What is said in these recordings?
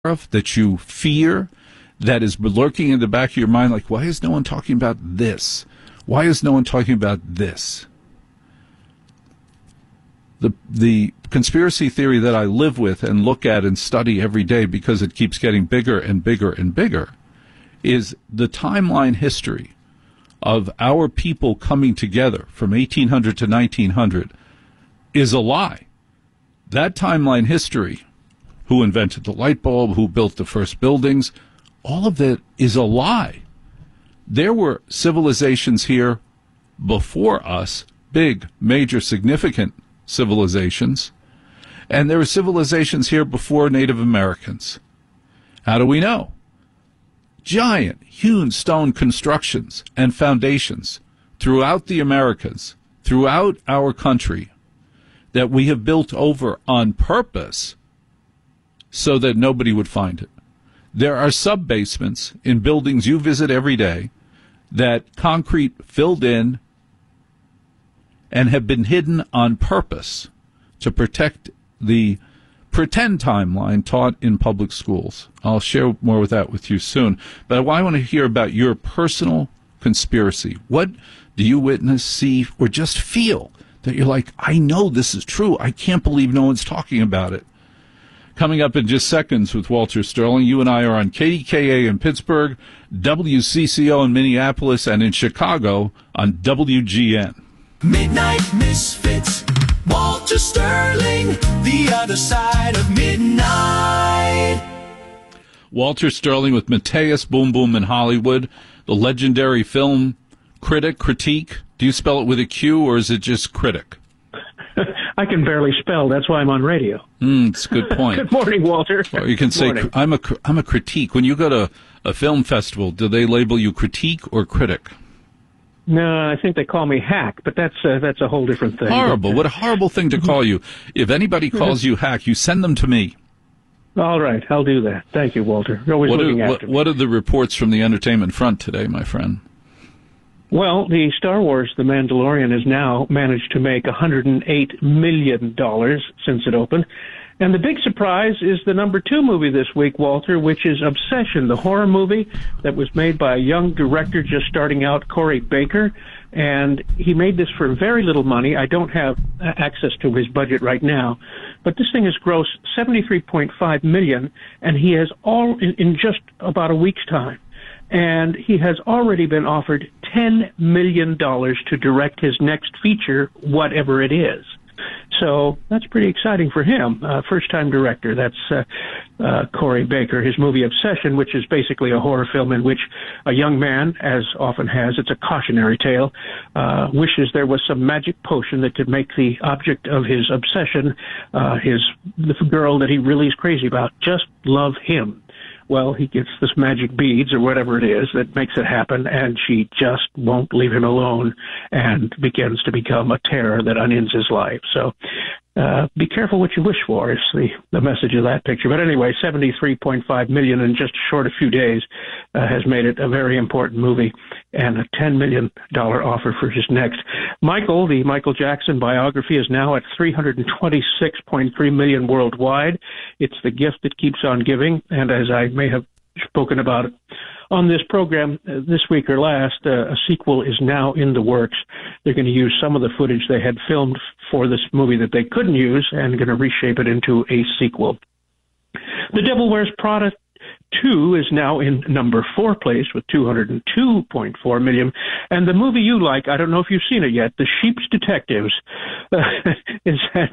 of, that you fear, that is lurking in the back of your mind, like, why is no one talking about this? Why is no one talking about this? The conspiracy theory that I live with and look at and study every day, because it keeps getting bigger and bigger and bigger, is the timeline history of our people coming together from 1800 to 1900 is a lie. That timeline history, who invented the light bulb, who built the first buildings, all of that is a lie. There were civilizations here before us, big, major, significant civilizations, and there were civilizations here before Native Americans. How do we know? Giant, hewn stone constructions and foundations throughout the Americas, throughout our country, that we have built over on purpose so that nobody would find it. There are sub-basements in buildings you visit every day that concrete filled in and have been hidden on purpose to protect the pretend timeline taught in public schools. I'll share more with that with you soon. But I want to hear about your personal conspiracy. What do you witness, see, or just feel that you're like, I know this is true. I can't believe no one's talking about it. Coming up in just seconds with Walter Sterling. You and I are on KDKA in Pittsburgh, WCCO in Minneapolis, and in Chicago on WGN. Midnight Misfits, Walter Sterling, the other side of midnight. Walter Sterling with Mateus Boom Boom in Hollywood, the legendary film critique. Do you spell it with a Q, or is it just critic? I can barely spell. That's why I'm on radio. It's a good point. Good morning, Walter. Or you can say, I'm a critique. When you go to a film festival, do they label you critique or critic? No, I think they call me hack, but that's a whole different thing. Horrible. What a horrible thing to call you. If anybody calls you hack, you send them to me. All right, I'll do that. Thank you, Walter. You're always looking after me. What are the reports from the entertainment front today, my friend? Well, the Star Wars The Mandalorian has now managed to make $108 million since it opened. And the big surprise is the #2 movie this week, Walter, which is Obsession, the horror movie that was made by a young director just starting out, Corey Baker. And he made this for very little money. I don't have access to his budget right now. But this thing has grossed $73.5 million, and he has all in just about a week's time. And he has already been offered $10 million to direct his next feature, whatever it is. So that's pretty exciting for him. First-time director. That's Corey Baker. His movie Obsession, which is basically a horror film in which a young man, as often has, it's a cautionary tale, wishes there was some magic potion that could make the object of his obsession, the girl that he really is crazy about, just love him. Well, he gets this magic beads or whatever it is that makes it happen, and she just won't leave him alone and begins to become a terror that unends his life. So be careful what you wish for is the message of that picture. But anyway, $73.5 million in just short a few days has made it a very important movie, and a $10 million offer for his next. Michael, the Michael Jackson biography, is now at $326.3 million worldwide. It's the gift that keeps on giving, and as I may have spoken about it on this program this week or last, a sequel is now in the works. They're going to use some of the footage they had filmed for this movie that they couldn't use and going to reshape it into a sequel. The Devil Wears Prada 2 is now in #4 place with $202.4 million. And the movie you like, I don't know if you've seen it yet, The Sheep's Detectives, is at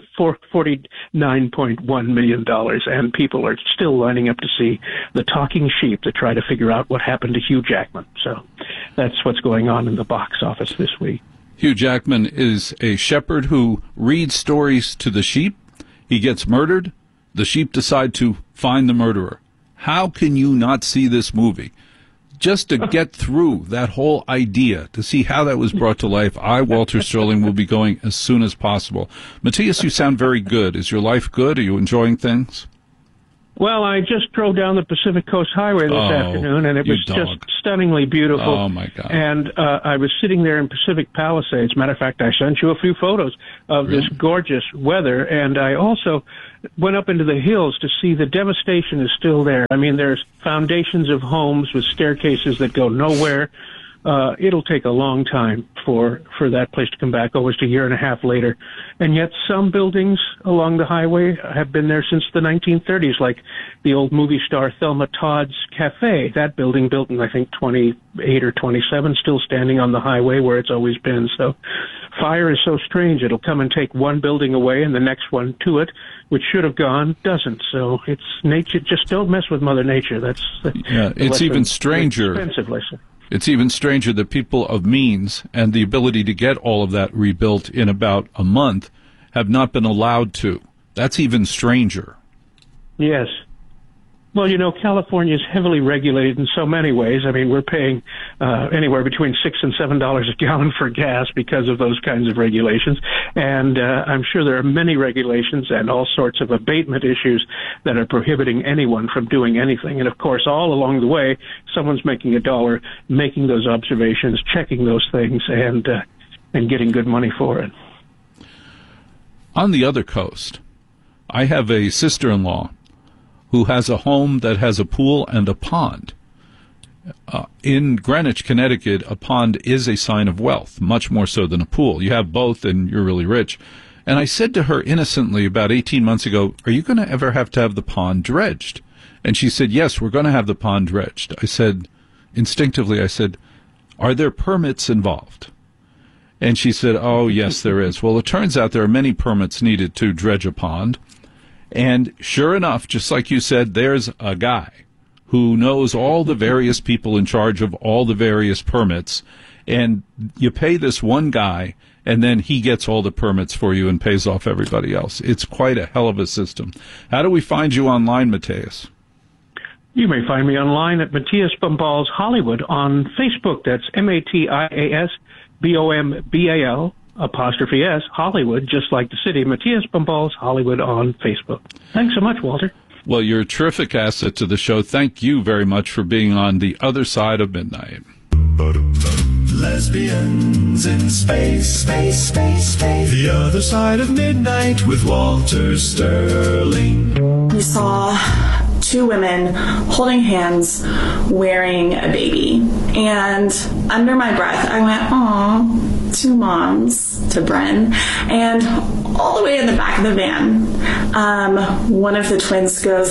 $49.1 million. And people are still lining up to see the talking sheep to try to figure out what happened to Hugh Jackman. So that's what's going on in the box office this week. Hugh Jackman is a shepherd who reads stories to the sheep. He gets murdered. The sheep decide to find the murderer. How can you not see this movie? Just to get through that whole idea, to see how that was brought to life, I, Walter Sterling, will be going as soon as possible. Mateus, you sound very good. Is your life good? Are you enjoying things? Well, I just drove down the Pacific Coast Highway this afternoon, and it was just stunningly beautiful. Oh, my God. And I was sitting there in Pacific Palisades. Matter of fact, I sent you a few photos of this gorgeous weather, and I also went up into the hills to see the devastation is still there. I mean, there's foundations of homes with staircases that go nowhere. It'll take a long time for that place to come back, almost a year and a half later. And yet some buildings along the highway have been there since the 1930s, like the old movie star Thelma Todd's Cafe. That building, built in, I think, 28 or 27, still standing on the highway where it's always been. So fire is so strange. It'll come and take one building away and the next one to it, which should have gone, doesn't. So it's nature. Just don't mess with Mother Nature. That's it's even stranger. Expensive lesson. It's even stranger that people of means and the ability to get all of that rebuilt in about a month have not been allowed to. That's even stranger. Yes. Well, you know, California is heavily regulated in so many ways. I mean, we're paying anywhere between $6 and $7 a gallon for gas because of those kinds of regulations. And I'm sure there are many regulations and all sorts of abatement issues that are prohibiting anyone from doing anything. And, of course, all along the way, someone's making a dollar, making those observations, checking those things, and getting good money for it. On the other coast, I have a sister-in-law who has a home that has a pool and a pond. In Greenwich, Connecticut, a pond is a sign of wealth, much more so than a pool. You have both, and you're really rich. And I said to her innocently about 18 months ago, are you going to ever have to have the pond dredged? And she said, yes, we're going to have the pond dredged. I said, instinctively, I said, are there permits involved? And she said, oh, yes, there is. Well, it turns out there are many permits needed to dredge a pond. And sure enough, just like you said, there's a guy who knows all the various people in charge of all the various permits, and you pay this one guy, and then he gets all the permits for you and pays off everybody else. It's quite a hell of a system. How do we find you online, Matthias? You may find me online at Matthias Bombals Hollywood on Facebook. That's MATIAS BOMBAL ', Hollywood, just like the city. Matthias Bombals Hollywood on Facebook. Thanks so much, Walter. Well, you're a terrific asset to the show. Thank you very much for being on The Other Side of Midnight. Lesbians in space, space, space, space. The Other Side of Midnight with Walter Sterling. We saw two women holding hands wearing a baby. And under my breath, I went, aw, two moms to Bren. And all the way in the back of the van, one of the twins goes,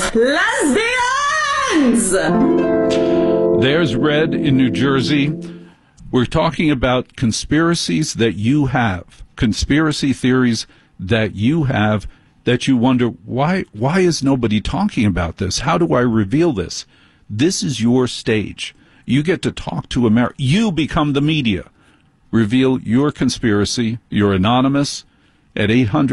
lesbians! There's Red in New Jersey. We're talking about conspiracies that you have, conspiracy theories that you have, that you wonder, why is nobody talking about this? How do I reveal this? This is your stage. You get to talk to America. You become the media. Reveal your conspiracy. You're anonymous at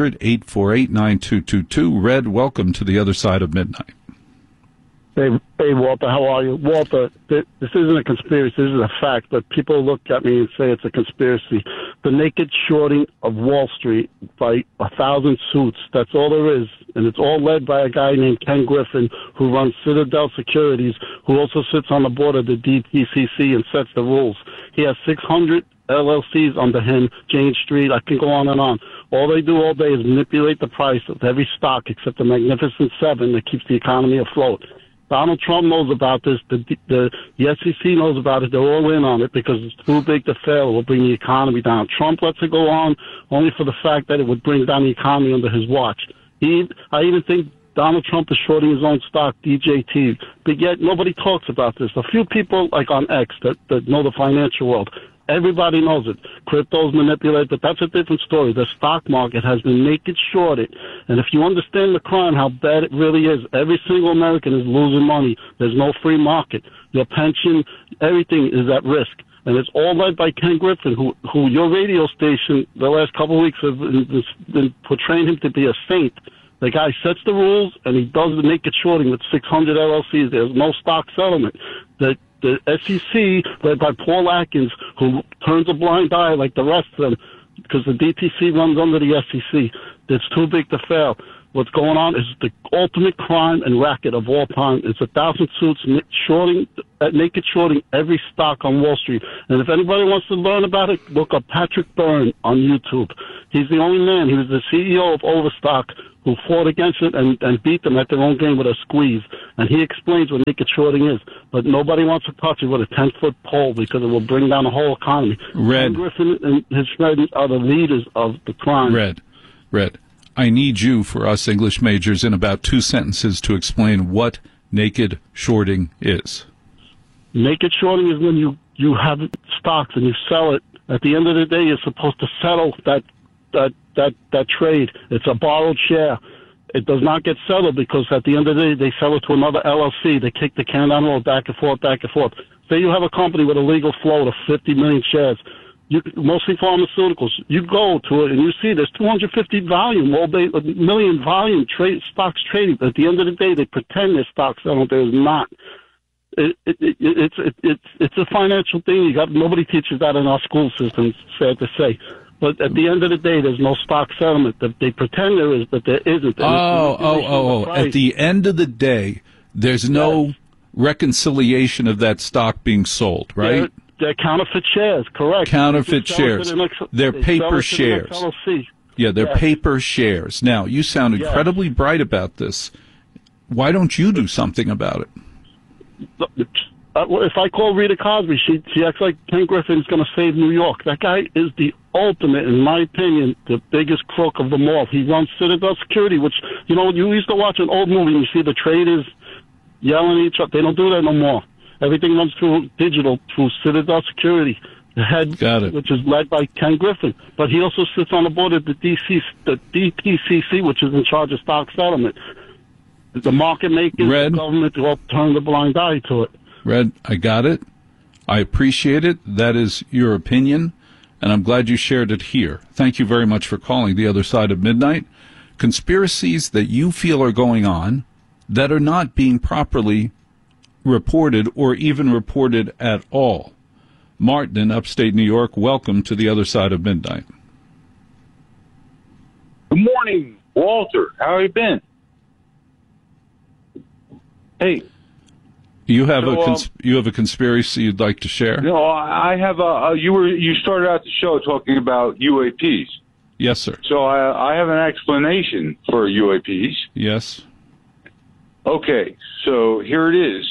800-848-9222. Red, welcome to The Other Side of Midnight. Hey, Walter, how are you? Walter, this isn't a conspiracy, this is a fact, but people look at me and say it's a conspiracy. The naked shorting of Wall Street by 1,000 suits, that's all there is. And it's all led by a guy named Ken Griffin, who runs Citadel Securities, who also sits on the board of the DTCC and sets the rules. He has 600 LLCs under him, Jane Street, I can go on and on. All they do all day is manipulate the price of every stock except the Magnificent Seven that keeps the economy afloat. Donald Trump knows about this. The SEC knows about it. They're all in on it because it's too big to fail. It will bring the economy down. Trump lets it go on only for the fact that it would bring down the economy under his watch. I even think Donald Trump is shorting his own stock, DJT. But yet nobody talks about this. A few people, like on X, that know the financial world. Everybody knows it. Crypto's manipulated, but that's a different story. The stock market has been naked shorted. And if you understand the crime, how bad it really is, every single American is losing money. There's no free market. Your pension, everything is at risk. And it's all led by Ken Griffin, who your radio station the last couple of weeks have been portraying him to be a saint. The guy sets the rules, and he does the naked shorting with 600 LLCs. There's no stock settlement. The SEC, led by Paul Atkins, who turns a blind eye like the rest of them, because the DTC runs under the SEC. It's too big to fail. what's going on is the ultimate crime and racket of all time. It's 1,000 suits naked shorting every stock on Wall Street. And if anybody wants to learn about it, look up Patrick Byrne on YouTube. He's the only man. He was the CEO of Overstock who fought against it and beat them at their own game with a squeeze. And he explains what naked shorting is. But nobody wants to touch it with a 10-foot pole because it will bring down the whole economy. Red. Ken Griffin and his friends are the leaders of the crime. Red. I need you, for us English majors, in about 2 sentences to explain what naked shorting is. Naked shorting is when you have stocks and you sell it. At the end of the day, you're supposed to settle that trade. It's a borrowed share. It does not get settled because at the end of the day, they sell it to another LLC. They kick the can down the road back and forth, back and forth. Say you have a company with a legal float of 50 million shares, mostly pharmaceuticals. You go to it and you see there's 250 million volume stocks trading. At the end of the day, they pretend there's stocks selling. There's not. It's a financial thing. Nobody teaches that in our school systems, sad to say. But at the end of the day, there's no stock settlement. They pretend there is, but there isn't. At the end of the day, there's no reconciliation of that stock being sold, right? They're counterfeit shares, correct. Counterfeit shares. They're paper shares. Yeah, they're paper shares. Now, you sound incredibly bright about this. Why don't you do something about it? If I call Rita Cosby, she acts like Ken Griffin's going to save New York. That guy is the ultimate, in my opinion, the biggest crook of them all. He runs Citadel Security, which, you used to watch an old movie and you see the traders yelling at each other. They don't do that no more. Everything runs through digital, through Citadel Security, the head, which is led by Ken Griffin. But he also sits on the board of the DPCC, which is in charge of stock settlement. The market makers, the government, all turn the blind eye to it. Red, I got it. I appreciate it. That is your opinion, and I'm glad you shared it here. Thank you very much for calling The Other Side of Midnight. Conspiracies that you feel are going on that are not being properly reported or even reported at all. Martin in upstate New York, welcome to The Other Side of Midnight. Good morning, Walter. How have you been? Hey. You have a conspiracy you'd like to share? No, I have you started out the show talking about UAPs. Yes, sir. So I have an explanation for UAPs. Yes. Okay, so here it is.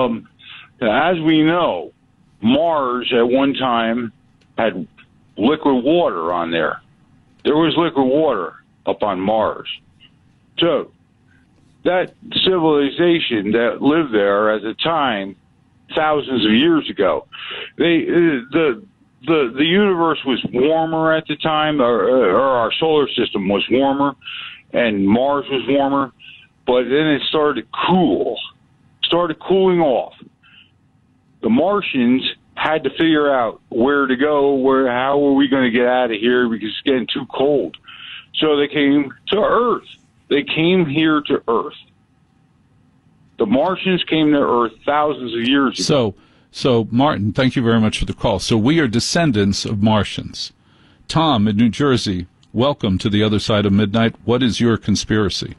As we know, Mars at one time had liquid water on there. There was liquid water up on Mars. So that civilization that lived there at the time, thousands of years ago, the universe was warmer at the time, or our solar system was warmer, and Mars was warmer. But then it started cooling off. The Martians had to figure out where to go, how were we going to get out of here because it's getting too cold. So they came to Earth. They came here to Earth. The Martians came to Earth thousands of years ago. So Martin, thank you very much for the call. So we are descendants of Martians. Tom in New Jersey, welcome to The Other Side of Midnight. What is your conspiracy?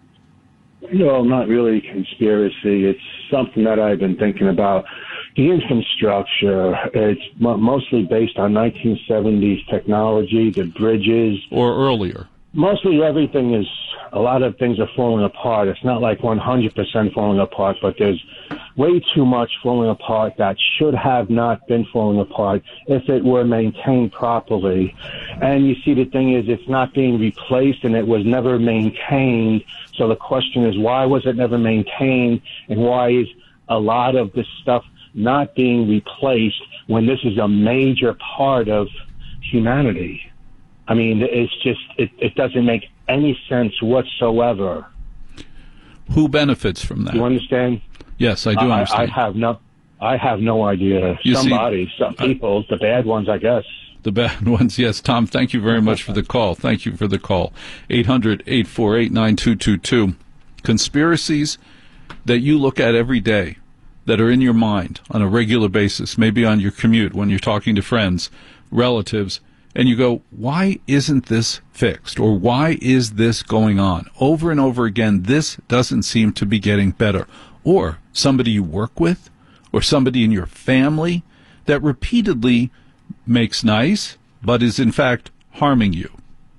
No, not really conspiracy. It's something that I've been thinking about. The infrastructure, it's mostly based on 1970s technology, the bridges. Or earlier. Mostly everything is, a lot of things are falling apart. It's not like 100% falling apart, but there's way too much falling apart that should have not been falling apart if it were maintained properly. And you see, the thing is, it's not being replaced and it was never maintained. So the question is, why was it never maintained, and why is a lot of this stuff not being replaced when this is a major part of humanity? I mean, it's just, it doesn't make any sense whatsoever. Who benefits from that? You understand? Yes, I do understand. I have no idea. Some people, the bad ones, I guess. The bad ones, yes. Tom, thank you very much for the call. Thank you for the call. 800-848-9222. Conspiracies that you look at every day, that are in your mind on a regular basis, maybe on your commute when you're talking to friends, relatives, and you go, why isn't this fixed? Or why is this going on? Over and over again, this doesn't seem to be getting better. Or somebody you work with, or somebody in your family that repeatedly makes nice, but is in fact harming you.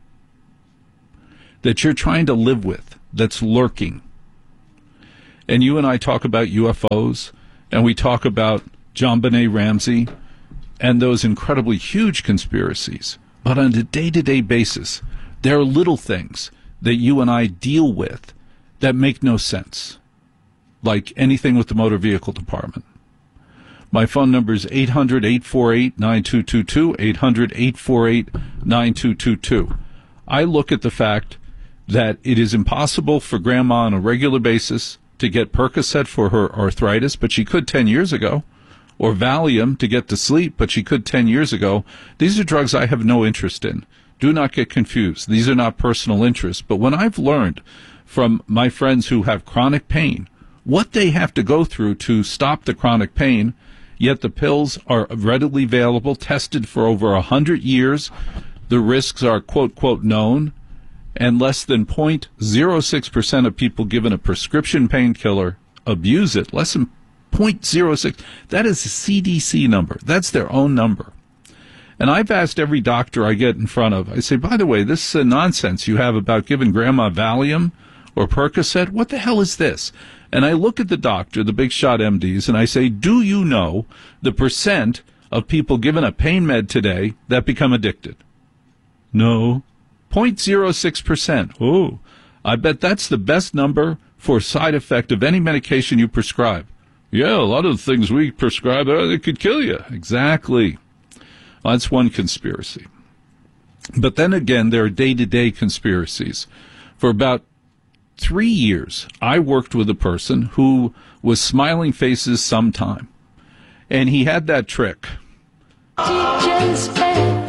That you're trying to live with, that's lurking. And you and I talk about UFOs, and we talk about JonBenet Ramsey, and those incredibly huge conspiracies. But on a day-to-day basis, there are little things that you and I deal with that make no sense, like anything with the motor vehicle department. My phone number is 800-848-9222, 800-848-9222. I look at the fact that it is impossible for Grandma on a regular basis to get Percocet for her arthritis, but she could 10 years ago, or Valium to get to sleep, but she could 10 years ago. These are drugs I have no interest in. Do not get confused. These are not personal interests. But when I've learned from my friends who have chronic pain what they have to go through to stop the chronic pain, yet the pills are readily available, tested for over 100 years, the risks are quote, quote, known, and less than 0.06% of people given a prescription painkiller abuse it. Less than 0.06. That is a CDC number. That's their own number. And I've asked every doctor I get in front of, I say, by the way, this nonsense you have about giving Grandma Valium or Percocet, what the hell is this? And I look at the doctor, the big shot MDs, and I say, do you know the percent of people given a pain med today that become addicted? No. 0.06%. Oh, I bet that's the best number for side effect of any medication you prescribe. Yeah, a lot of the things we prescribe, they could kill you. Exactly. Well, that's one conspiracy. But then again, there are day-to-day conspiracies. For about 3 years, I worked with a person who was smiling faces sometime. And he had that trick. Teacher's pet.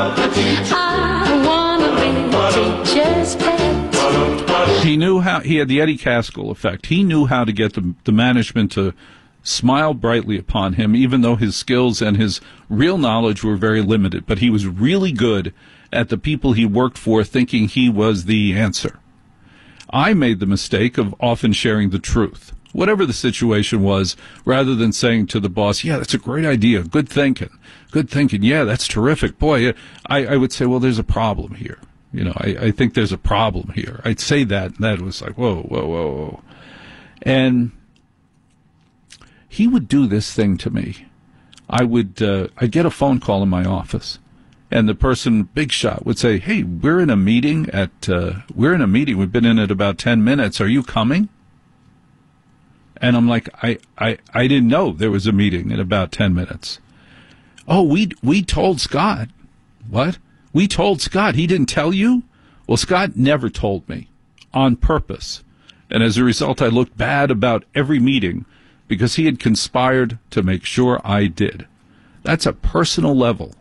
I wanna be teacher's pet. He knew how, he had the Eddie Caskell effect. He knew how to get the management to smile brightly upon him, even though his skills and his real knowledge were very limited. But he was really good at the people he worked for, thinking he was the answer. I made the mistake of often sharing the truth, whatever the situation was, rather than saying to the boss, yeah, that's a great idea, good thinking, yeah, that's terrific. Boy, I would say, well, there's a problem here. You know, I think there's a problem here. I'd say that, and that was like, whoa. And he would do this thing to me. I'd get a phone call in my office, and the person, big shot, would say, hey, we're in a meeting. We've been in it about 10 minutes. Are you coming? And I'm like, I didn't know there was a meeting in about 10 minutes. Oh, we told Scott. What? We told Scott. He didn't tell you? Well, Scott never told me on purpose. And as a result, I looked bad about every meeting because he had conspired to make sure I did. That's a personal level,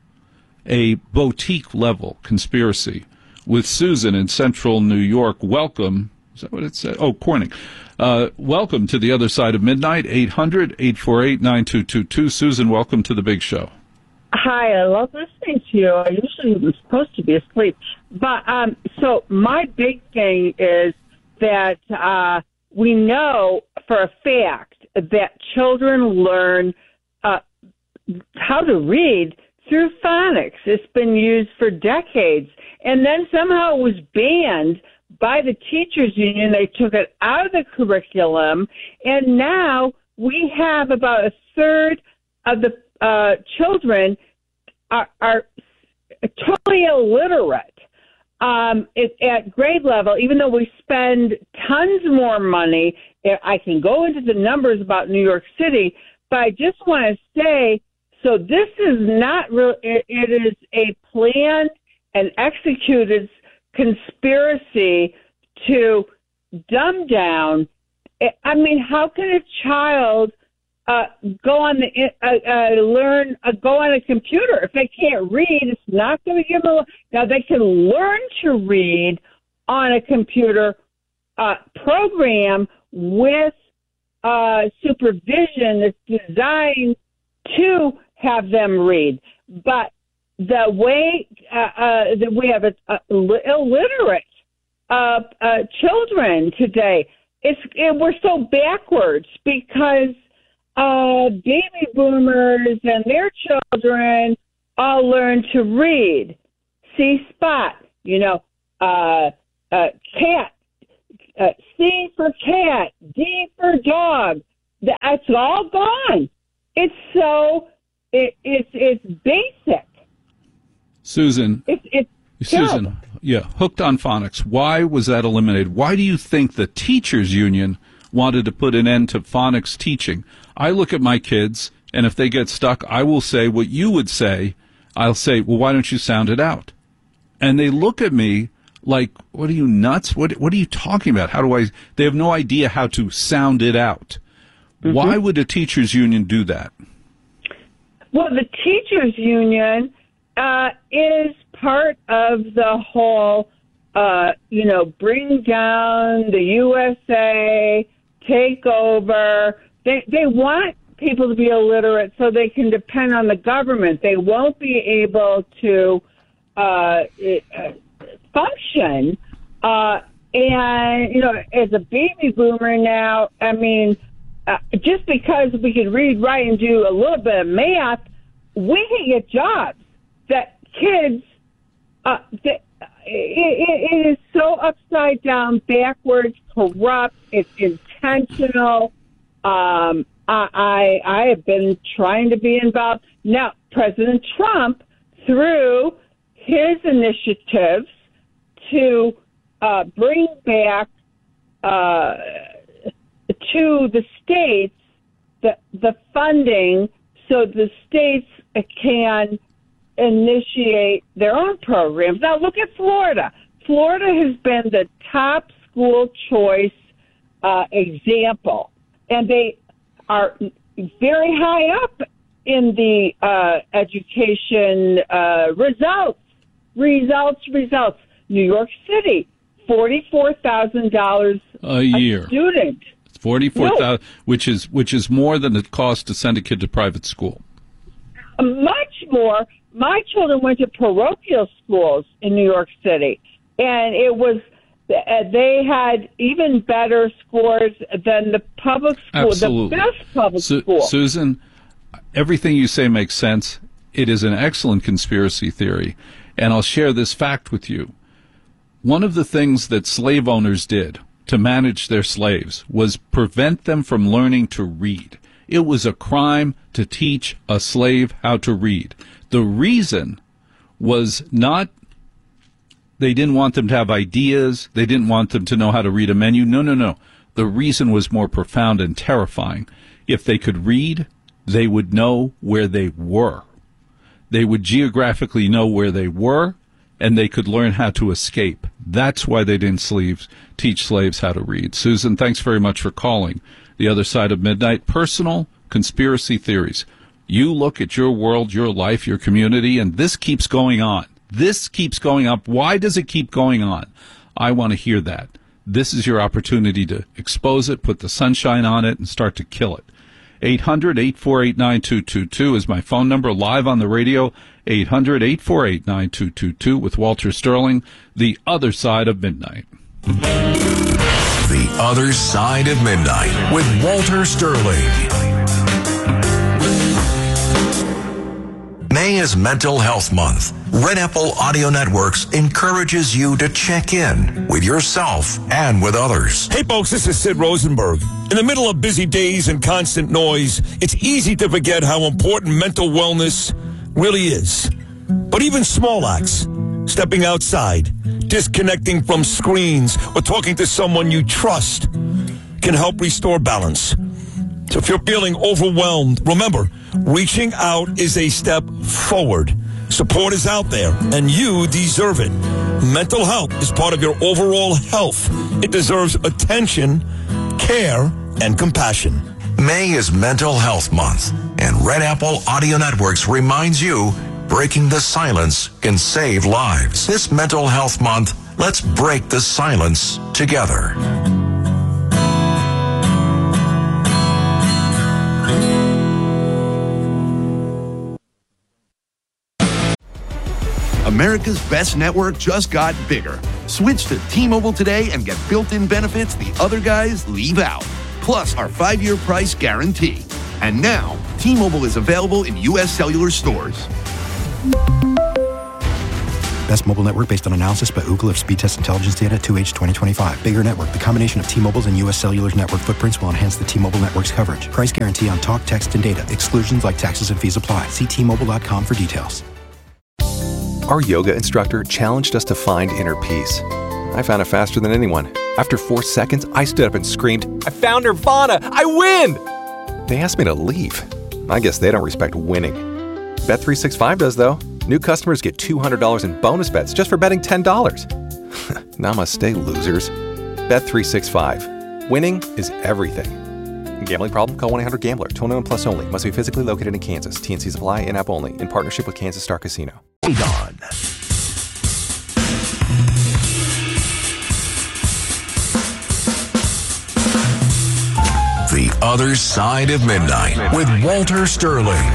a boutique level conspiracy with Susan in central New York. Welcome. Is that what it said? Oh, Corning. Welcome to the other side of midnight, 800-848-9222. Susan, welcome to the big show. Hi, I love listening to you. I usually am supposed to be asleep. But so my big thing is that we know for a fact that children learn how to read through phonics. It's been used for decades. And then somehow it was banned by the teachers union. They took it out of the curriculum. And now we have about a third of the children are totally illiterate at grade level, even though we spend tons more money. I can go into the numbers about New York City, but I just want to say, so this is not real. It is a planned and executed conspiracy to dumb down. I mean, how can a child go on go on a computer if they can't read? It's not going to give them. Now they can learn to read on a computer program with supervision that's designed to have them read. But the way that we have illiterate children today. We're so backwards because baby boomers and their children all learn to read, see spot, cat, C for cat, D for dog. That's all gone. It's basic. Susan. Susan, yeah, Hooked on Phonics. Why was that eliminated? Why do you think the teachers union wanted to put an end to phonics teaching? I look at my kids, and if they get stuck, I will say what you would say. I'll say, well, why don't you sound it out? And they look at me like, what are you, nuts? What are you talking about? They have no idea how to sound it out. Mm-hmm. Why would a teachers union do that? Well, the teachers union is part of the whole, bring down the USA, take over. They want people to be illiterate so they can depend on the government. They won't be able to function. And, as a baby boomer now, I mean, just because we can read, write, and do a little bit of math, we can get jobs that kids, it is so upside down, backwards, corrupt, it's intentional. I have been trying to be involved. Now, President Trump, through his initiatives to bring back to the states the funding so the states can initiate their own programs. Now, look at Florida. Florida has been the top school choice example, and they are very high up in the education results. New York City, $44,000 a year. Student. $44,000, which is more than it costs to send a kid to private school. Much more. My children went to parochial schools in New York City, and they had even better scores than the public school, Absolutely. The best public school. Susan, everything you say makes sense. It is an excellent conspiracy theory, and I'll share this fact with you. One of the things that slave owners did to manage their slaves was prevent them from learning to read. It was a crime to teach a slave how to read. The reason was not they didn't want them to have ideas, they didn't want them to know how to read a menu. No. The reason was more profound and terrifying. If they could read, they would know where they were. They would geographically know where they were, and they could learn how to escape. That's why they didn't teach slaves how to read. Susan, thanks very much for calling The Other Side of Midnight. Personal conspiracy theories. You look at your world, your life, your community, and this keeps going on. This keeps going up. Why does it keep going on? I want to hear that. This is your opportunity to expose it, put the sunshine on it, and start to kill it. 800-848-9222 is my phone number, live on the radio. 800-848-9222 with Walter Sterling. The Other Side of Midnight. The Other Side of Midnight with Walter Sterling. May is Mental Health Month. Red Apple Audio Networks encourages you to check in with yourself and with others. Hey folks, this is Sid Rosenberg. In the middle of busy days and constant noise, it's easy to forget how important mental wellness really is. But even small acts, stepping outside, disconnecting from screens, or talking to someone you trust can help restore balance. So if you're feeling overwhelmed, remember, reaching out is a step forward. Support is out there, and you deserve it. Mental health is part of your overall health. It deserves attention, care, and compassion. May is Mental Health Month, and Red Apple Audio Networks reminds you, breaking the silence can save lives. This Mental Health Month, let's break the silence together. America's best network just got bigger. Switch to T-Mobile today and get built-in benefits the other guys leave out. Plus our 5-year price guarantee. And now, T-Mobile is available in U.S. cellular stores. Best mobile network based on analysis by Ookla of speed test intelligence data 2H 2025. Bigger network. The combination of T-Mobile's and U.S. Cellular's network footprints will enhance the T-Mobile network's coverage. Price guarantee on talk, text, and data. Exclusions like taxes and fees apply. See T-Mobile.com for details. Our yoga instructor challenged us to find inner peace. I found it faster than anyone. After 4 seconds, I stood up and screamed, "I found Nirvana! I win!" They asked me to leave. I guess they don't respect winning. Bet365 does, though. New customers get $200 in bonus bets just for betting $10. Namaste, losers. Bet365. Winning is everything. Gambling problem? Call 1-800-GAMBLER. 21 plus only. Must be physically located in Kansas. T&Cs apply. In-app only. In partnership with Kansas Star Casino. The Other Side of Midnight with Walter Sterling.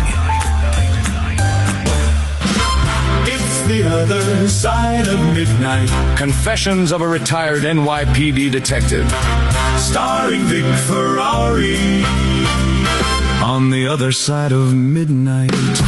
The Other Side of Midnight. Confessions of a Retired NYPD Detective. Starring Vic Ferrari. On the Other Side of Midnight.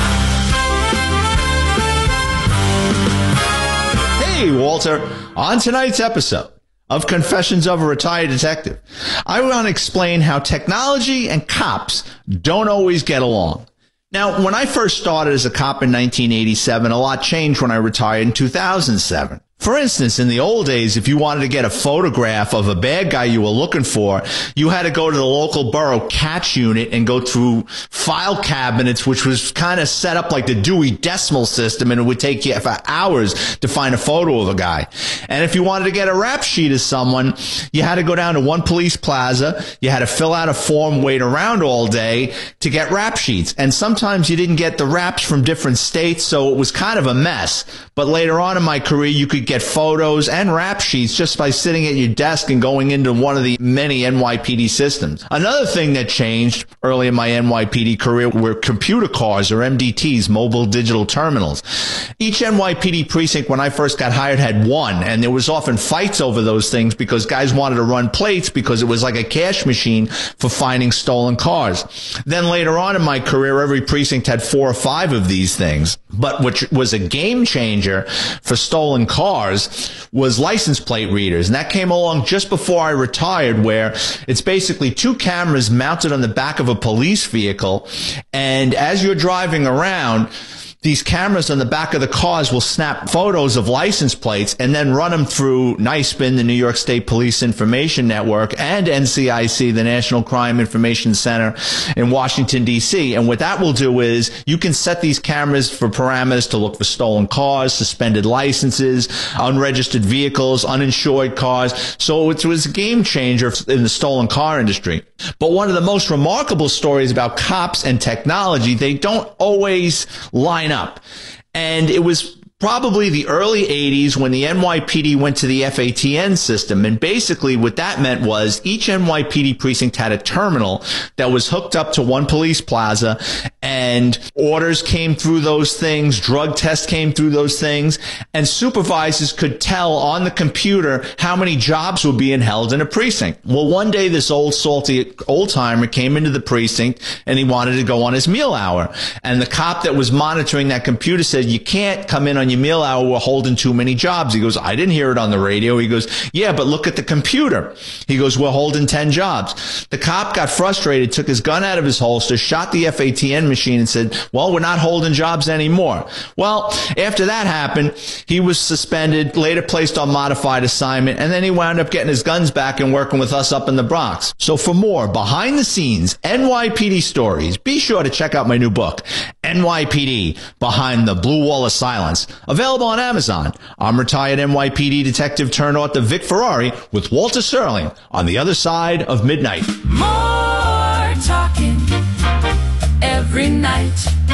Hey, Walter. On tonight's episode of Confessions of a Retired Detective, I want to explain how technology and cops don't always get along. Now, when I first started as a cop in 1987, a lot changed when I retired in 2007. For instance, in the old days, if you wanted to get a photograph of a bad guy you were looking for, you had to go to the local borough catch unit and go through file cabinets, which was kind of set up like the Dewey Decimal System, and it would take you for hours to find a photo of a guy. And if you wanted to get a rap sheet of someone, you had to go down to one police plaza, you had to fill out a form, wait around all day to get rap sheets. And sometimes you didn't get the raps from different states, so it was kind of a mess. But later on in my career, you could get photos and rap sheets just by sitting at your desk and going into one of the many NYPD systems. Another thing that changed early in my NYPD career were computer cars, or MDTs, mobile digital terminals. Each NYPD precinct when I first got hired had one, and there was often fights over those things because guys wanted to run plates because it was like a cash machine for finding stolen cars. Then later on in my career, every precinct had 4 or 5 of these things. But what was a game changer for stolen cars was license plate readers. And that came along just before I retired, where it's basically 2 cameras mounted on the back of a police vehicle. And as you're driving around, these cameras on the back of the cars will snap photos of license plates and then run them through NISPIN, the New York State Police Information Network, and NCIC, the National Crime Information Center in Washington, D.C. And what that will do is you can set these cameras for parameters to look for stolen cars, suspended licenses, unregistered vehicles, uninsured cars. So it was a game changer in the stolen car industry. But one of the most remarkable stories about cops and technology, they don't always line up. And it was probably the early 80s when the NYPD went to the FATN system. And basically what that meant was each NYPD precinct had a terminal that was hooked up to one police plaza, and orders came through those things, drug tests came through those things, and supervisors could tell on the computer how many jobs were being held in a precinct. Well, one day this old salty old-timer came into the precinct and he wanted to go on his meal hour. And the cop that was monitoring that computer said, "You can't come in on your meal hour, we're holding too many jobs." He goes, "I didn't hear it on the radio." He goes, "Yeah, but look at the computer." He goes, "We're holding 10 jobs. The cop got frustrated, took his gun out of his holster, shot the FATN machine and said, "Well, we're not holding jobs anymore." Well, after that happened, he was suspended, later placed on modified assignment, and then he wound up getting his guns back and working with us up in the Bronx. So for more behind the scenes NYPD stories, be sure to check out my new book, NYPD Behind the Blue Wall of Silence, available on Amazon. I'm retired NYPD detective turned author Vic Ferrari with Walter Sterling on the Other Side of Midnight. More talking every night.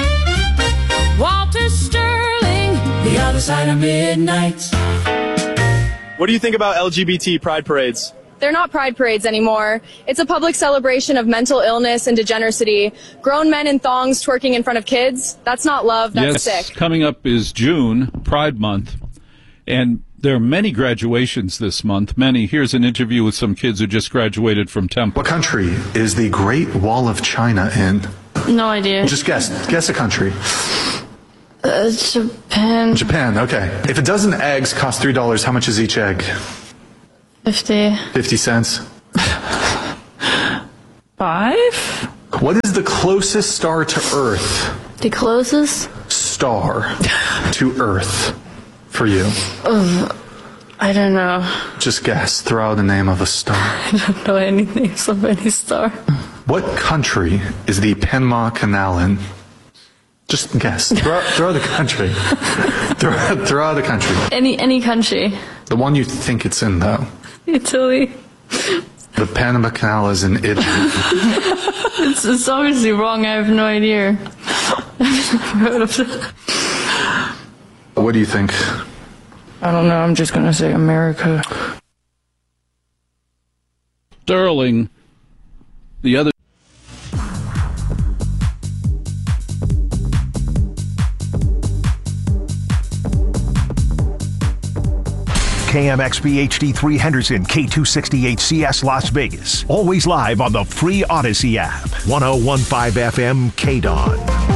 Walter Sterling, the Other Side of Midnight. What do you think about LGBT pride parades? They're not pride parades anymore. It's a public celebration of mental illness and degeneracy. Grown men in thongs twerking in front of kids. That's not love, that's sick. Coming up is June, Pride Month, and there are many graduations this month. Many. Here's an interview with some kids who just graduated from Temple. What country is the Great Wall of China in? No idea. Just guess. Guess a country. Japan. Japan, okay. If a dozen eggs cost $3, how much is each egg? 50. 50 cents. 5? What is the closest star to Earth? The closest? Star to Earth for you. I don't know. Just guess. Throw out the name of a star. I don't know any names of any star. What country is the Panama Canal in? Just guess. Throw the country. throw out the country. Any country. The one you think it's in, though. Italy. The Panama Canal is in Italy. It's obviously wrong. I have no idea. I've never heard of it. What do you think? I don't know. I'm just going to say America. Sterling, the other. KMXB HD3 Henderson, K268CS Las Vegas. Always live on the free Odyssey app. 1015 FM KDON.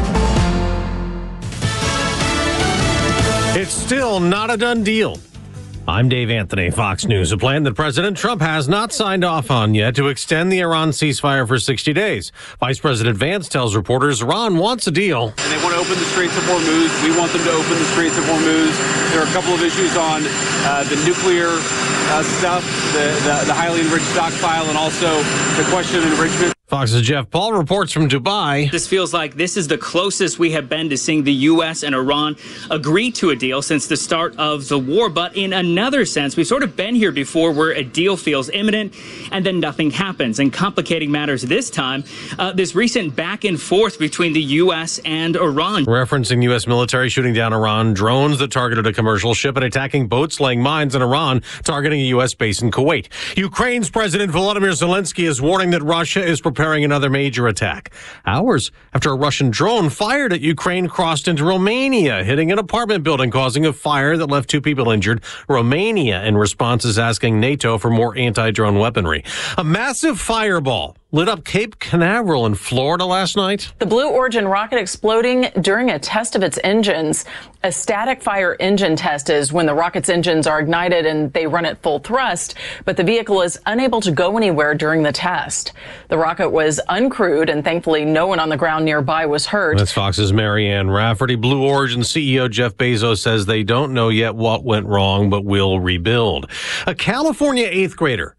It's still not a done deal. I'm Dave Anthony, Fox News. A plan that President Trump has not signed off on yet to extend the Iran ceasefire for 60 days. Vice President Vance tells reporters Iran wants a deal. And they want to open the Straits of Hormuz. We want them to open the Straits of Hormuz. There are a couple of issues on the nuclear stuff, the highly enriched stockpile, and also the question of enrichment. Fox's Jeff Paul reports from Dubai. This feels like this is the closest we have been to seeing the U.S. and Iran agree to a deal since the start of the war. But in another sense, we've sort of been here before where a deal feels imminent and then nothing happens. And complicating matters this time, this recent back and forth between the U.S. and Iran. Referencing U.S. military shooting down Iran drones that targeted a commercial ship and attacking boats laying mines in Iran, targeting a U.S. base in Kuwait. Ukraine's President Volodymyr Zelensky is warning that Russia is preparing another major attack. Hours after a Russian drone fired at Ukraine crossed into Romania, hitting an apartment building, causing a fire that left 2 people injured. Romania, in response, is asking NATO for more anti-drone weaponry. A massive fireball lit up Cape Canaveral in Florida last night. The Blue Origin rocket exploding during a test of its engines. A static fire engine test is when the rocket's engines are ignited and they run at full thrust, but the vehicle is unable to go anywhere during the test. The rocket was uncrewed, and thankfully no one on the ground nearby was hurt. That's Fox's Marianne Rafferty. Blue Origin CEO Jeff Bezos says they don't know yet what went wrong, but will rebuild. A California 8th grader,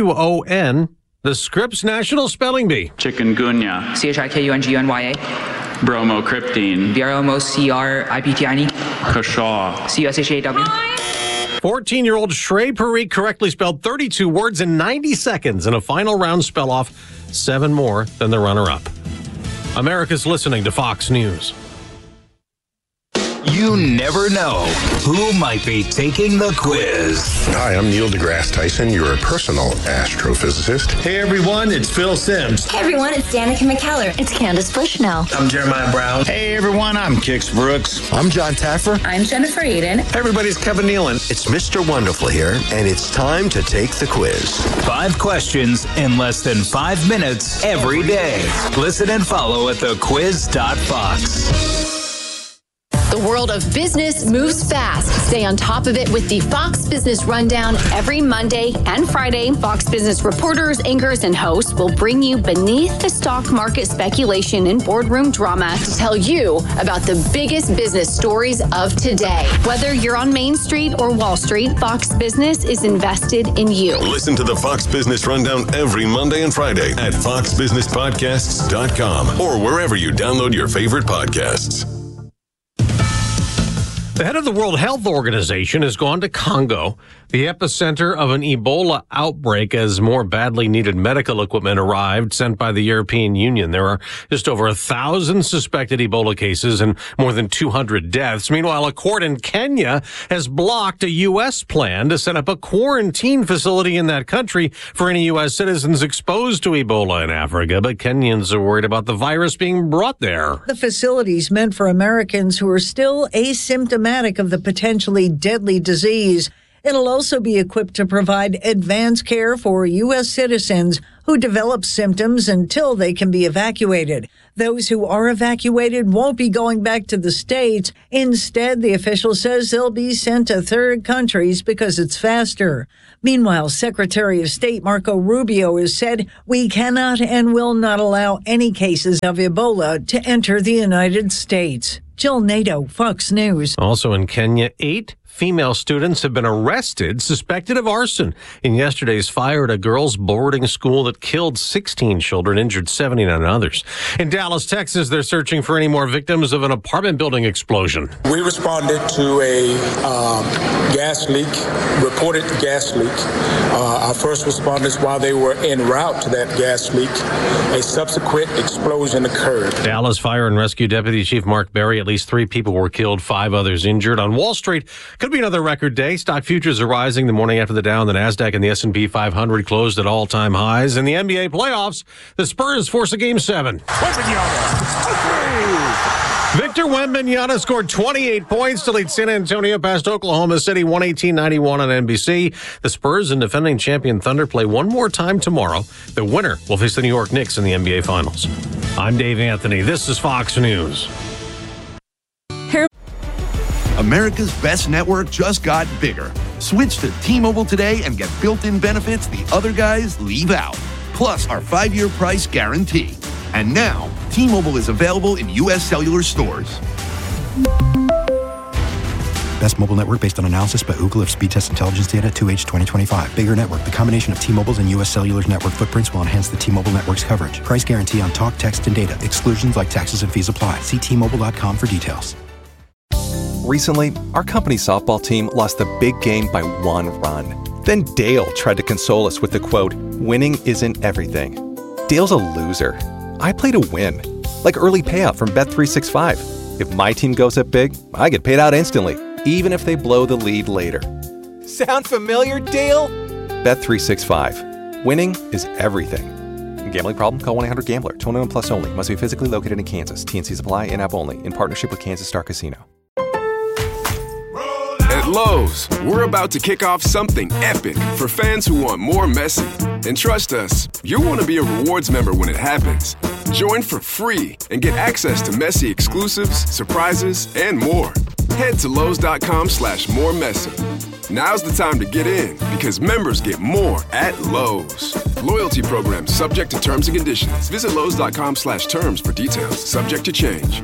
W-O-N, the Scripps National Spelling Bee. Chikungunya. CHIKUNGUNYA. Bromocriptine. BROMOCRIPTINE. Kashaw. CUSHAW. 14-year-old Shrey Parikh correctly spelled 32 words in 90 seconds in a final round spell-off, 7 more than the runner-up. America's listening to Fox News. You never know who might be taking the quiz. Hi, I'm Neil deGrasse Tyson, your personal astrophysicist. Hey everyone, it's Phil Simms. Hey everyone, it's Danica McKellar. It's Candace Bushnell. I'm Jeremiah Brown. Hey everyone, I'm Kix Brooks. I'm John Taffer. I'm Jennifer Eden. Hey everybody's Kevin Nealon. It's Mr. Wonderful here, and it's time to take the quiz. 5 questions in less than 5 minutes every day. Listen and follow at thequiz.fox. The world of business moves fast. Stay on top of it with the Fox Business Rundown every Monday and Friday. Fox Business reporters, anchors, and hosts will bring you beneath the stock market speculation and boardroom drama to tell you about the biggest business stories of today. Whether you're on Main Street or Wall Street, Fox Business is invested in you. Listen to the Fox Business Rundown every Monday and Friday at foxbusinesspodcasts.com or wherever you download your favorite podcasts. The head of the World Health Organization has gone to Congo, the epicenter of an Ebola outbreak, as more badly needed medical equipment arrived sent by the European Union. There are just over 1,000 suspected Ebola cases and more than 200 deaths. Meanwhile, a court in Kenya has blocked a U.S. plan to set up a quarantine facility in that country for any U.S. citizens exposed to Ebola in Africa. But Kenyans are worried about the virus being brought there. The facility's meant for Americans who are still asymptomatic of the potentially deadly disease. It'll also be equipped to provide advanced care for U.S. citizens who develop symptoms until they can be evacuated. Those who are evacuated won't be going back to the States. Instead, the official says they'll be sent to third countries because it's faster. Meanwhile, Secretary of State Marco Rubio has said we cannot and will not allow any cases of Ebola to enter the United States. Jill Nato, Fox News. Also in Kenya, 8 female students have been arrested, suspected of arson in yesterday's fire at a girls' boarding school that killed 16 children, injured 79 others. In Dallas, Texas, they're searching for any more victims of an apartment building explosion. We responded to a gas leak, reported gas leak. Our first responders, while they were en route to that gas leak, a subsequent explosion occurred. Dallas Fire and Rescue Deputy Chief Mark Berry, at least 3 people were killed, 5 others injured. On Wall Street, could be another record day. Stock futures are rising the morning after the Dow and the NASDAQ and the S&P 500 closed at all-time highs. In the NBA playoffs, the Spurs force a Game 7. Victor Wembanyama scored 28 points to lead San Antonio past Oklahoma City 118-91 on NBC. The Spurs and defending champion Thunder play one more time tomorrow. The winner will face the New York Knicks in the NBA Finals. I'm Dave Anthony. This is Fox News. America's best network just got bigger. Switch to T-Mobile today and get built-in benefits the other guys leave out. Plus our 5-year price guarantee. And now, T-Mobile is available in U.S. cellular stores. Best mobile network based on analysis by Ookla of speed test intelligence data 2H 2025. Bigger network. The combination of T-Mobile's and U.S. Cellular's network footprints will enhance the T-Mobile network's coverage. Price guarantee on talk, text, and data. Exclusions like taxes and fees apply. See T-Mobile.com for details. Recently, our company softball team lost the big game by 1 run. Then Dale tried to console us with the quote, "Winning isn't everything." Dale's a loser. I play to win. Like early payout from Bet365. If my team goes up big, I get paid out instantly, even if they blow the lead later. Sound familiar, Dale? Bet365. Winning is everything. Gambling problem? Call 1-800-GAMBLER. 21 plus only. Must be physically located in Kansas. TNCs apply. In-app only. In partnership with Kansas Star Casino. At Lowe's, we're about to kick off something epic for fans who want more Messi. And trust us, you'll want to be a rewards member when it happens. Join for free and get access to Messi exclusives, surprises, and more. Head to Lowe's.com/moremessi. Now's the time to get in because members get more at Lowe's. Loyalty program subject to terms and conditions. Visit Lowe's.com/terms for details. Subject to change.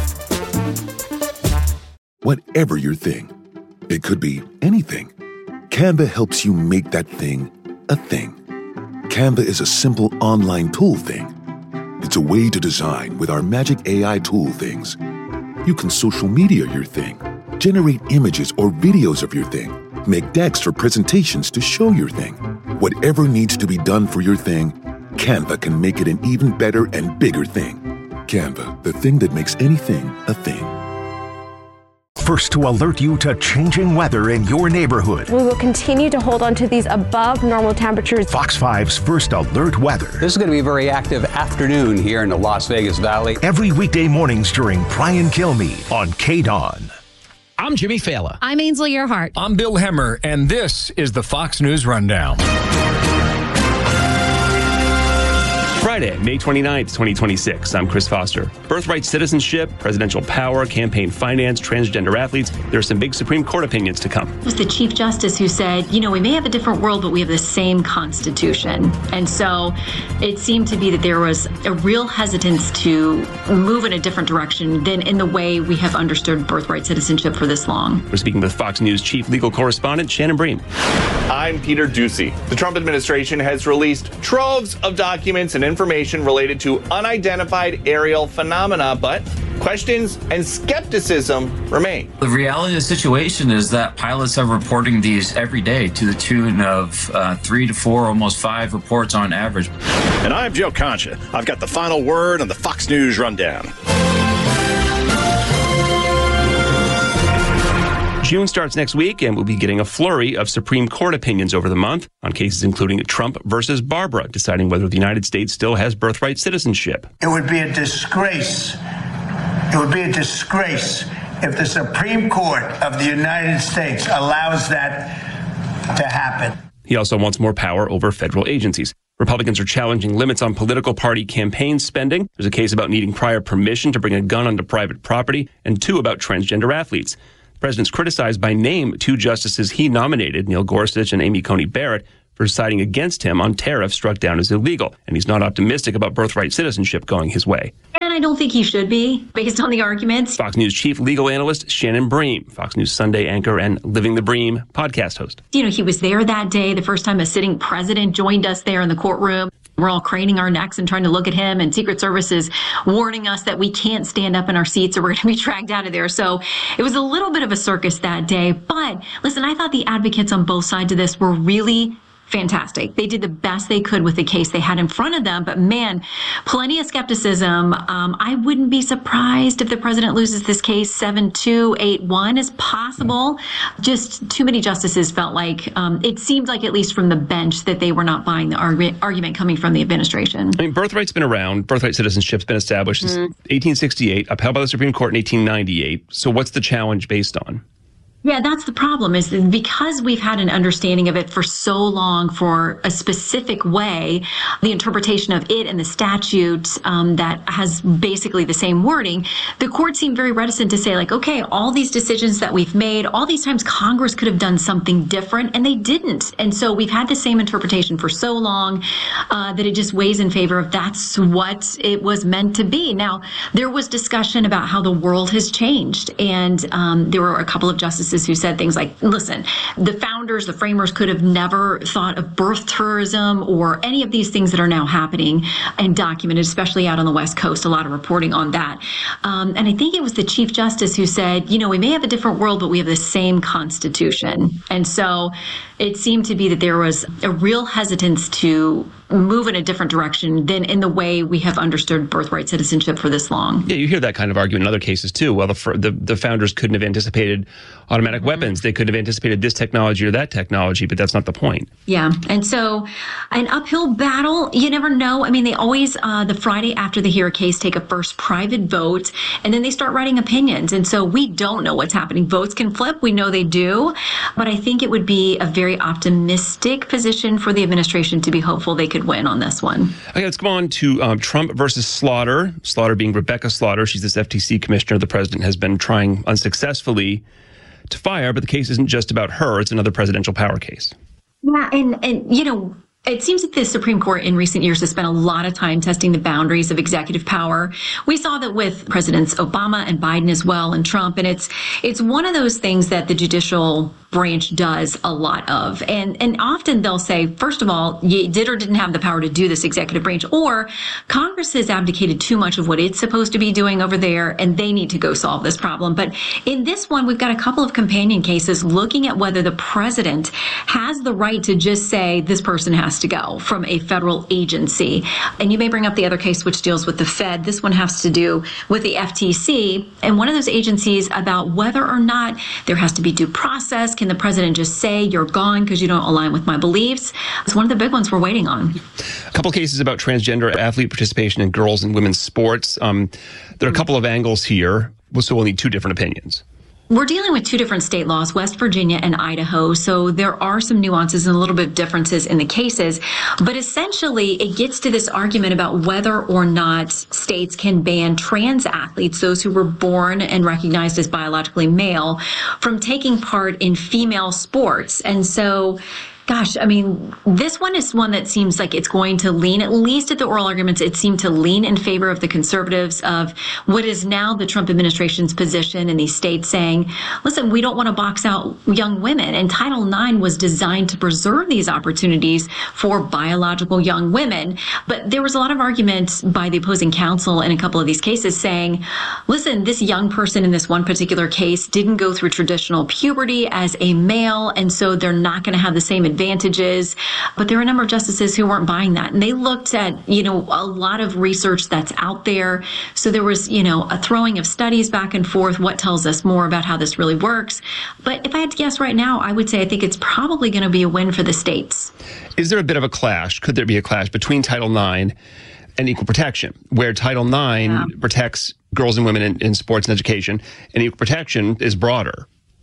Whatever your thing, it could be anything. Canva helps you make that thing a thing. Canva is a simple online tool thing. It's a way to design with our magic AI tool things. You can social media your thing, generate images or videos of your thing, make decks or presentations to show your thing. Whatever needs to be done for your thing, Canva can make it an even better and bigger thing. Canva, the thing that makes anything a thing. First to alert you to changing weather in your neighborhood. We will continue to hold on to these above normal temperatures. Fox 5's First Alert Weather. This is going to be a very active afternoon here in the Las Vegas Valley. Every weekday mornings during Brian Kilmeade on KDON. I'm Jimmy Fallon. I'm Ainsley Earhart. I'm Bill Hemmer, and this is the Fox News Rundown. Friday, May 29th, 2026. I'm Chris Foster. Birthright citizenship, presidential power, campaign finance, transgender athletes. There are some big Supreme Court opinions to come. It was the Chief Justice who said, we may have a different world, but we have the same Constitution. And so it seemed to be that there was a real hesitance to move in a different direction than in the way we have understood birthright citizenship for this long. We're speaking with Fox News chief legal correspondent Shannon Bream. I'm Peter Doocy. The Trump administration has released troves of documents and information related to unidentified aerial phenomena, but questions and skepticism remain. The reality of the situation is that pilots are reporting these every day to the tune of 3 to 4, almost 5 reports on average. And I'm Joe Concha. I've got the final word on the Fox News Rundown. June starts next week, and we'll be getting a flurry of Supreme Court opinions over the month on cases including Trump versus Barbara, deciding whether the United States still has birthright citizenship. It would be a disgrace. It would be a disgrace if the Supreme Court of the United States allows that to happen. He also wants more power over federal agencies. Republicans are challenging limits on political party campaign spending. There's a case about needing prior permission to bring a gun onto private property, and 2 about transgender athletes. The president's criticized by name 2 justices he nominated, Neil Gorsuch and Amy Coney Barrett, for siding against him on tariffs struck down as illegal. And he's not optimistic about birthright citizenship going his way. And I don't think he should be, based on the arguments. Fox News chief legal analyst Shannon Bream, Fox News Sunday anchor and Living the Bream podcast host. You know, he was there that day, the first time a sitting president joined us there in the courtroom. We're all craning our necks and trying to look at him, and Secret Service is warning us that we can't stand up in our seats or we're going to be dragged out of there. So it was a little bit of a circus that day. But listen, I thought the advocates on both sides of this were really fantastic. They did the best they could with the case they had in front of them. But man, plenty of skepticism. I wouldn't be surprised if the president loses this case 7-2, 8-1 is possible. Just too many justices felt like it seemed like, at least from the bench, that they were not buying the argument coming from the administration. I mean, birthright's been around. Birthright citizenship's been established since 1868, upheld by the Supreme Court in 1898. So what's the challenge based on? Yeah, that's the problem, is that because we've had an understanding of it for so long, for a specific way, the interpretation of it and the statute that has basically the same wording, the court seemed very reticent to say, like, okay, all these decisions that we've made, all these times Congress could have done something different, and they didn't. And so we've had the same interpretation for so long that it just weighs in favor of that's what it was meant to be. Now, there was discussion about how the world has changed, and there were a couple of justices who said things like, listen, the founders, the framers could have never thought of birth tourism or any of these things that are now happening and documented, especially out on the West Coast, a lot of reporting on that. And I think it was the Chief Justice who said, you know, we may have a different world, but we have the same Constitution. And so it seemed to be that there was a real hesitance to move in a different direction than in the way we have understood birthright citizenship for this long. Yeah, you hear that kind of argument in other cases too. Well, the founders couldn't have anticipated automatic weapons. They couldn't have anticipated this technology or that technology, but that's not the point. Yeah, and so an uphill battle, you never know. I mean, they always, the Friday after they hear a case, take a first private vote, and then they start writing opinions. And so we don't know what's happening. Votes can flip. We know they do. But I think it would be a very optimistic position for the administration to be hopeful they could win on this one. Okay, let's go on to Trump versus Slaughter. Slaughter being Rebecca Slaughter. She's this FTC commissioner the president has been trying unsuccessfully to fire, but the case isn't just about her. It's another presidential power case. Yeah, and you know, it seems that the Supreme Court in recent years has spent a lot of time testing the boundaries of executive power. We saw that with Presidents Obama and Biden as well, and Trump, and it's one of those things that the judicial branch does a lot of. And often they'll say, first of all, you did or didn't have the power to do this, executive branch, or Congress has abdicated too much of what it's supposed to be doing over there, and they need to go solve this problem. But in this one, we've got a couple of companion cases looking at whether the president has the right to just say this person has to go from a federal agency. And you may bring up the other case, which deals with the Fed. This one has to do with the FTC and one of those agencies about whether or not there has to be due process. Can the president just say you're gone because you don't align with my beliefs? It's one of the big ones we're waiting on. A couple cases about transgender athlete participation in girls and women's sports. There are a couple of angles here, so we'll need two different opinions. We're dealing with two different state laws, West Virginia and Idaho, so there are some nuances and a little bit of differences in the cases. But essentially, it gets to this argument about whether or not states can ban trans athletes, those who were born and recognized as biologically male, from taking part in female sports. And so Gosh, I mean, this one is one that seems like it's going to lean, at least at the oral arguments, it seemed to lean in favor of the conservatives, of what is now the Trump administration's position in these states saying, listen, we don't want to box out young women. And Title IX was designed to preserve these opportunities for biological young women. But there was a lot of argument by the opposing counsel in a couple of these cases saying, listen, this young person in this one particular case didn't go through traditional puberty as a male, and so they're not going to have the same advantages. But there are a number of justices who weren't buying that. And they looked at, a lot of research that's out there. So there was, a throwing of studies back and forth. What tells us more about how this really works? But if I had to guess right now, I would say I think it's probably going to be a win for the states. Is there a bit of a clash? Could there be a clash between Title IX and equal protection, where Title IX protects girls and women in sports and education, and equal protection is broader?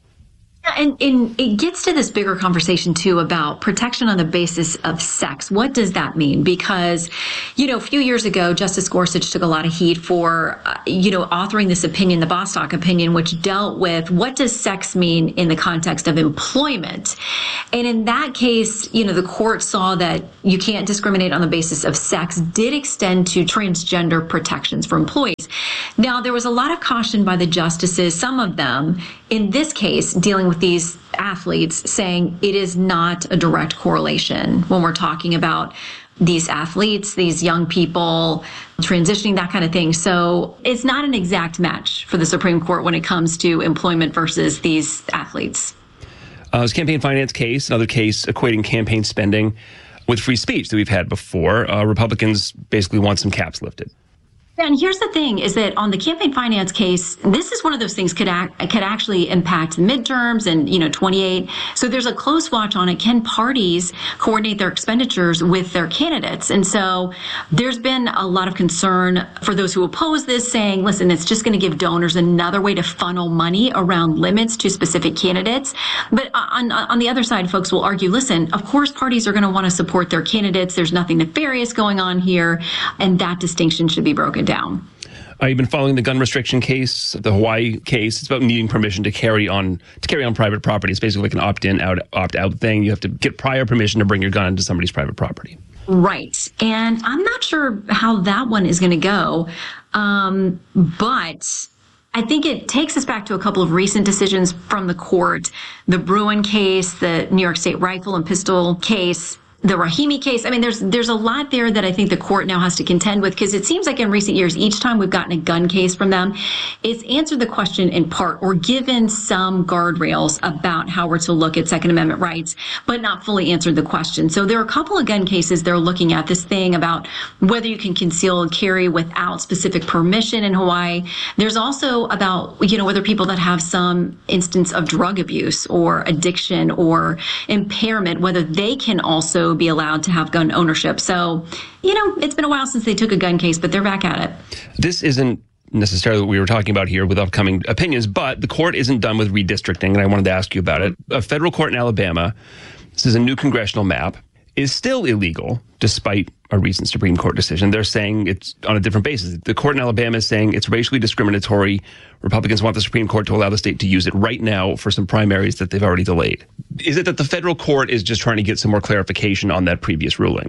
And it gets to this bigger conversation, too, about protection on the basis of sex. What does that mean? Because, a few years ago, Justice Gorsuch took a lot of heat for, authoring this opinion, the Bostock opinion, which dealt with what does sex mean in the context of employment. And in that case, the court saw that you can't discriminate on the basis of sex, did extend to transgender protections for employees. Now, there was a lot of caution by the justices, some of them, in this case, dealing with these athletes, saying it is not a direct correlation when we're talking about these athletes, these young people transitioning, that kind of thing. So it's not an exact match for the Supreme Court when it comes to employment versus these athletes. This campaign finance case, another case equating campaign spending with free speech that we've had before. Republicans basically want some caps lifted. And here's the thing, is that on the campaign finance case, this is one of those things could actually impact midterms and, 28. So there's a close watch on it. Can parties coordinate their expenditures with their candidates? And so there's been a lot of concern for those who oppose this, saying, listen, it's just going to give donors another way to funnel money around limits to specific candidates. But on the other side, folks will argue, listen, of course, parties are going to want to support their candidates. There's nothing nefarious going on here, and that distinction should be broken down. You've been following the gun restriction case, the Hawaii case. It's about needing permission to carry on private property. It's basically like an opt-in, opt-out thing. You have to get prior permission to bring your gun into somebody's private property. Right. And I'm not sure how that one is going to go. But I think it takes us back to a couple of recent decisions from the court. The Bruen case, the New York State rifle and pistol case, the Rahimi case. I mean, there's a lot there that I think the court now has to contend with, because it seems like in recent years, each time we've gotten a gun case from them, it's answered the question in part or given some guardrails about how we're to look at Second Amendment rights, but not fully answered the question. So there are a couple of gun cases they're looking at, this thing about whether you can conceal and carry without specific permission in Hawaii. There's also about, whether people that have some instance of drug abuse or addiction or impairment, whether they can also be allowed to have gun ownership. So, it's been a while since they took a gun case, but they're back at it. This isn't necessarily what we were talking about here with upcoming opinions, but the court isn't done with redistricting, and I wanted to ask you about it. A federal court in Alabama, this is a new congressional map, is still illegal despite a recent Supreme Court decision. They're saying it's on a different basis. The court in Alabama is saying it's racially discriminatory. Republicans want the Supreme Court to allow the state to use it right now for some primaries that they've already delayed. Is it that the federal court is just trying to get some more clarification on that previous ruling?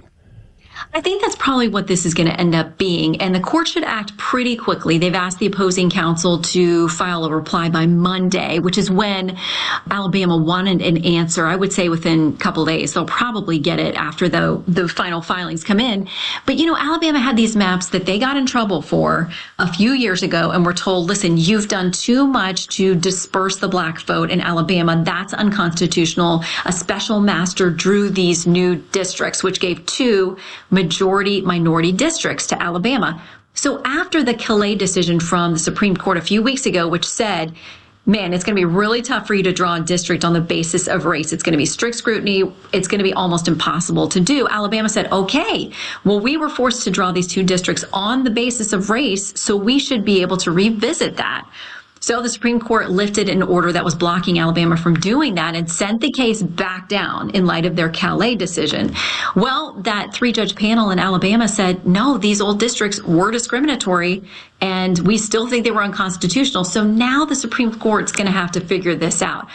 I think that's probably what this is going to end up being. And the court should act pretty quickly. They've asked the opposing counsel to file a reply by Monday, which is when Alabama wanted an answer. I would say within a couple of days. They'll probably get it after the final filings come in. But, Alabama had these maps that they got in trouble for a few years ago and were told, listen, you've done too much to disperse the black vote in Alabama. That's unconstitutional. A special master drew these new districts, which gave 2 majority minority districts to Alabama. So after the Calais decision from the Supreme Court a few weeks ago, which said, man, it's going to be really tough for you to draw a district on the basis of race. It's going to be strict scrutiny. It's going to be almost impossible to do. Alabama said, okay, well, we were forced to draw these 2 districts on the basis of race, so we should be able to revisit that. So the Supreme Court lifted an order that was blocking Alabama from doing that and sent the case back down in light of their Calais decision. Well, that 3-judge panel in Alabama said, no, these old districts were discriminatory and we still think they were unconstitutional. So now the Supreme Court's going to have to figure this out.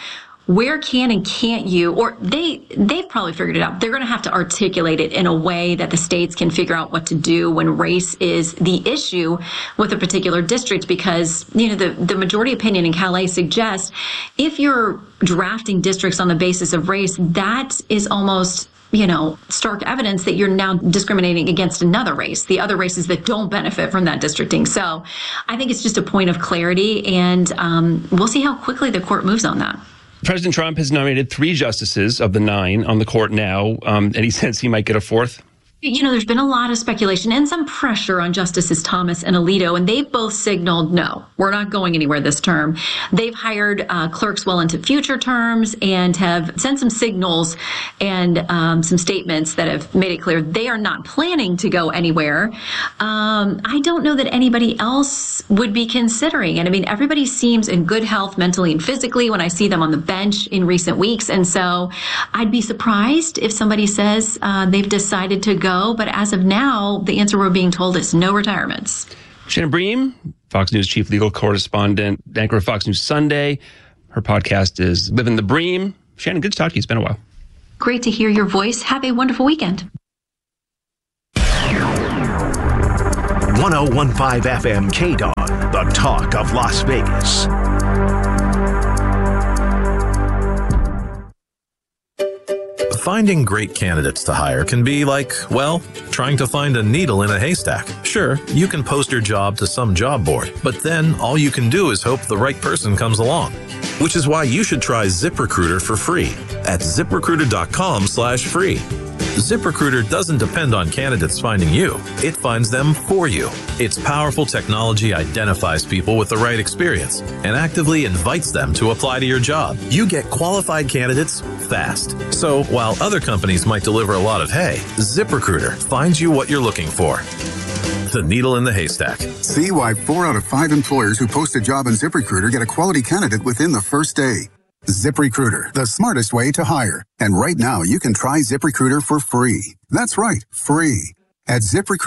where can and can't you, or they've probably figured it out. They're going to have to articulate it in a way that the states can figure out what to do when race is the issue with a particular district, because, the majority opinion in Calais suggests if you're drafting districts on the basis of race, that is almost stark evidence that you're now discriminating against another race, the other races that don't benefit from that districting. So I think it's just a point of clarity, and we'll see how quickly the court moves on that. President Trump has nominated 3 justices of the 9 on the court now, and he says he might get a 4th. There's been a lot of speculation and some pressure on Justices Thomas and Alito, and they've both signaled, no, we're not going anywhere this term. They've hired clerks well into future terms and have sent some signals and some statements that have made it clear they are not planning to go anywhere. I don't know that anybody else would be considering it. I mean, everybody seems in good health mentally and physically when I see them on the bench in recent weeks. And so I'd be surprised if somebody says they've decided to go. But as of now, the answer we're being told is no retirements. Shannon Bream, Fox News chief legal correspondent, anchor of Fox News Sunday. Her podcast is Living the Bream. Shannon, good to talk to you. It's been a while. Great to hear your voice. Have a wonderful weekend. 101.5 FM KDON, the talk of Las Vegas. Finding great candidates to hire can be like, well, trying to find a needle in a haystack. Sure, you can post your job to some job board, but then all you can do is hope the right person comes along. Which is why you should try ZipRecruiter for free at ZipRecruiter.com/free. ZipRecruiter doesn't depend on candidates finding you. It finds them for you. Its powerful technology identifies people with the right experience and actively invites them to apply to your job. You get qualified candidates fast. So while other companies might deliver a lot of hay, ZipRecruiter finds you what you're looking for. The needle in the haystack. See why 4 out of 5 employers who post a job on ZipRecruiter get a quality candidate within the first day. ZipRecruiter, the smartest way to hire. And right now, you can try ZipRecruiter for free. That's right, free. At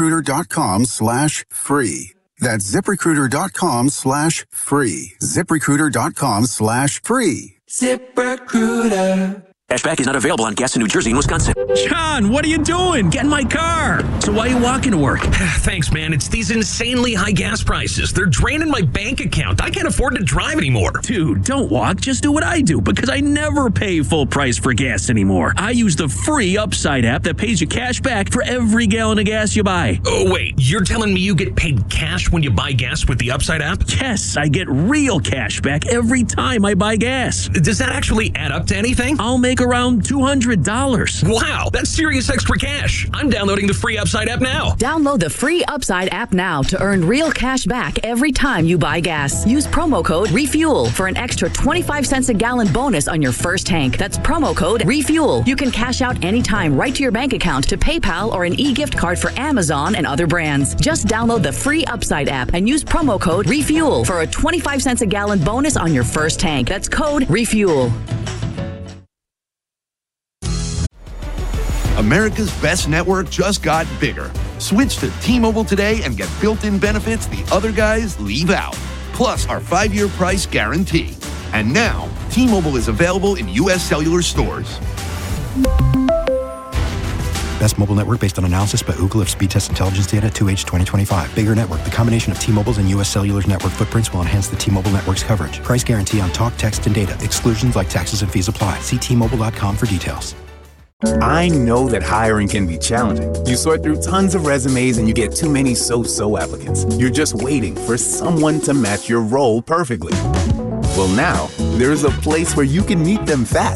ZipRecruiter.com/free. That's ZipRecruiter.com/free. ZipRecruiter.com/free. ZipRecruiter. Cashback is not available on gas in New Jersey and Wisconsin. John, what are you doing? Get in my car. So why are you walking to work? Thanks, man. It's these insanely high gas prices. They're draining my bank account. I can't afford to drive anymore. Dude, don't walk. Just do what I do, because I never pay full price for gas anymore. I use the free Upside app that pays you cash back for every gallon of gas you buy. Oh, wait. You're telling me you get paid cash when you buy gas with the Upside app? Yes, I get real cash back every time I buy gas. Does that actually add up to anything? I'll make around $200. Wow, that's serious extra cash. I'm downloading the free Upside app now. Download the free Upside app now to earn real cash back every time you buy gas. Use promo code REFUEL for an extra 25 cents a gallon bonus on your first tank. That's promo code REFUEL. You can cash out anytime right to your bank account, to PayPal, or an e-gift card for Amazon and other brands. Just download the free Upside app and use promo code REFUEL for a 25 cents a gallon bonus on your first tank. That's code REFUEL. America's best network just got bigger. Switch to T-Mobile today and get built-in benefits the other guys leave out. Plus our 5-year price guarantee. And now, T-Mobile is available in U.S. cellular stores. Best mobile network based on analysis by Ookla of speed test intelligence data 2H 2025. Bigger network. The combination of T-Mobile's and U.S. Cellular's network footprints will enhance the T-Mobile network's coverage. Price guarantee on talk, text, and data. Exclusions like taxes and fees apply. See T-Mobile.com for details. I know that hiring can be challenging. You sort through tons of resumes and you get too many so-so applicants. You're just waiting for someone to match your role perfectly. Well, now, there's a place where you can meet them fast